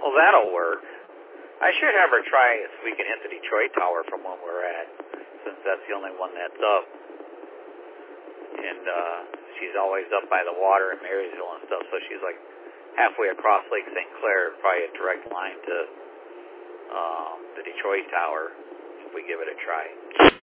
Well, that'll work. I should have her try if we can hit the Detroit Tower from where we're at, since that's the only one that's up. And she's always up by the water in Marysville and stuff, so she's like halfway across Lake St. Clair, probably a direct line to the Detroit Tower if we give it a try.